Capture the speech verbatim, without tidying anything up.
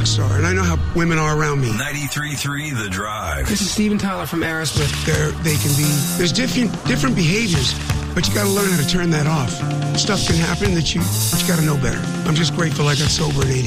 rock star, and I know how women are around me. ninety-three point three The Drive. This is Steven Tyler from Aerosmith. There, they can be, there's different different behaviors, but you got to learn how to turn that off. Stuff can happen that you, but you got to know better. I'm just grateful I got sober at eighty.